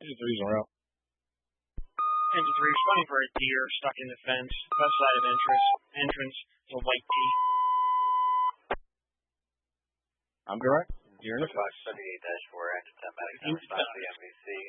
Engine 3's are out. Engine 3 responding for a deer stuck in the fence. Left side of entrance. The white tee. I'm correct. Deer in the fence. 78-4, engine 10 medic, respond to the MVC.